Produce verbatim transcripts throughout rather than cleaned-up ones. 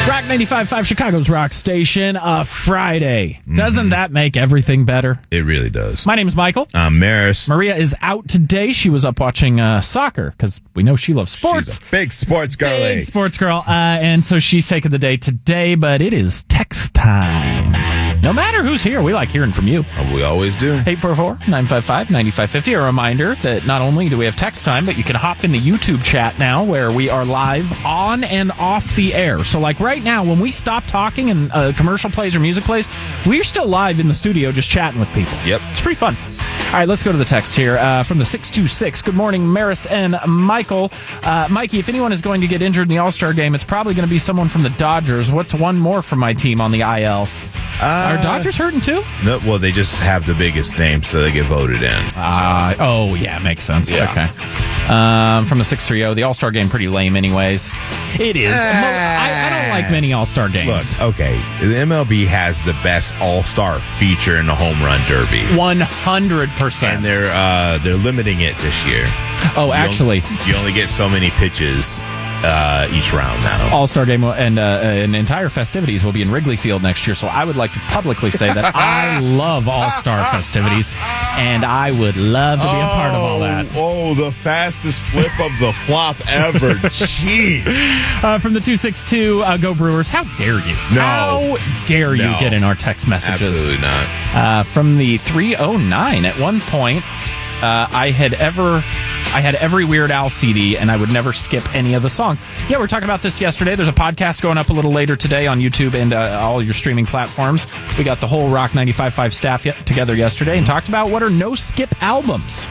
Rock ninety-five point five, Chicago's rock station, a Friday. Doesn't Mm-hmm. that make everything better? It really does. My name's Michael. I'm Maris. Maria is out today. She was up watching uh, soccer because we know she loves sports. She's a big sports girl. Big sports girl. Uh, and so she's taking the day today, but it is text time. No matter who's here, we like hearing from you. We always do. eight four four, nine five five, nine five five zero. A reminder that not only do we have text time, but you can hop in the YouTube chat now where we are live on and off the air. So like right now, when we stop talking and uh, commercial plays or music plays, we're still live in the studio just chatting with people. Yep. It's pretty fun. All right, let's go to the text here uh, from the six two six. Good morning, Maris and Michael. Uh, Mikey, if anyone is going to get injured in the All-Star game, it's probably going to be someone from the Dodgers. What's one more from my team on the I L? Uh, Are Dodgers hurting too? No, well, they just have the biggest name, so they get voted in. Uh, oh, yeah, makes sense. Yeah. Okay. Um, from the six three zero, the All-Star game pretty lame anyways. It is. I, I don't like many All-Star games. Look, okay, the M L B has the best All-Star feature in the Home Run Derby. one hundred percent. And they're uh, they're limiting it this year. Oh, You actually. only, you only get so many pitches uh, each round now. All-Star game and uh, an entire festivities will be in Wrigley Field next year, so I would like to publicly say that I love All-Star festivities, and I would love to be a part of all that. Oh, the fastest flip of the flop ever. Jeez. Uh, from the two six two, uh, Go Brewers, how dare you? No. How dare you No. get in our text messages? Absolutely not. Uh, from the three oh nine, at one point, uh, I had ever... I had every Weird Al C D, and I would never skip any of the songs. Yeah, we were talking about this yesterday. There's a podcast going up a little later today on YouTube and uh, all your streaming platforms. We got the whole Rock ninety-five point five staff yet, together yesterday and talked about what are no-skip albums.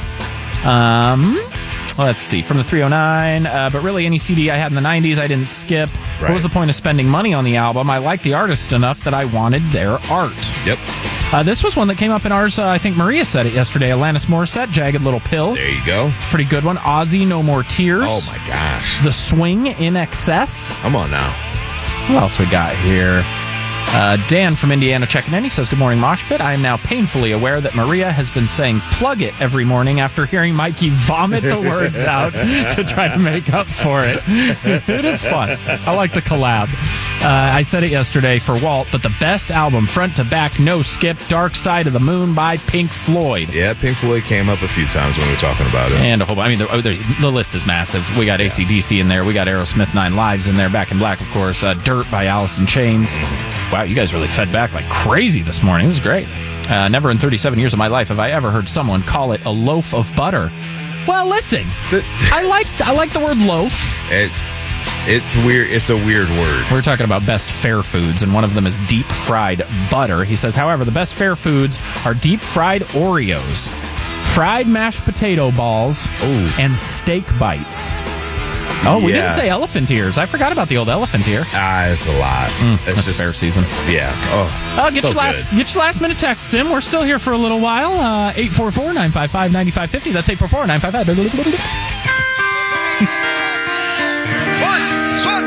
Um... Let's see, from the three oh nine, uh, but really any C D I had in the nineties, I didn't skip. Right. What was the point of spending money on the album? I liked the artist enough that I wanted their art. Yep. Uh, this was one that came up in ours, uh, I think Maria said it yesterday, Alanis Morissette, Jagged Little Pill. There you go. It's a pretty good one. Ozzy, No More Tears. Oh, my gosh. The Swing, In Excess. Come on now. What else we got here? Uh, Dan from Indiana checking in. He says, good morning, Mosh Pit. I am now painfully aware that Maria has been saying plug it every morning after hearing Mikey vomit the words out to try to make up for it. It is fun. I like the collab. Uh, I said it yesterday for Walt, but the best album, front to back, no skip, Dark Side of the Moon by Pink Floyd. Yeah, Pink Floyd came up a few times when we were talking about it. And a whole, I mean, the, the, the list is massive. We got A C D C in there. We got Aerosmith Nine Lives in there. Back in Black, of course. Uh, Dirt by Alice in Chains. Wow, you guys really fed back like crazy this morning. This is great. Uh, never in thirty-seven years of my life have I ever heard someone call it a loaf of butter. Well, listen, The- I like I like the word loaf. It, it's weird. It's a weird word. We're talking about best fair foods, and one of them is deep fried butter. He says, however, the best fair foods are deep fried Oreos, fried mashed potato balls, Ooh. and steak bites. Oh, we Yeah. didn't say elephant ears. I forgot about the old elephant ear. Ah, it's a lot. it's That's just fair season. Yeah. Oh, Uh, get so your last good. get your last minute text, Sim. We're still here for a little while. Uh, eight four four, nine five five, nine five five zero. That's eight four four, nine five five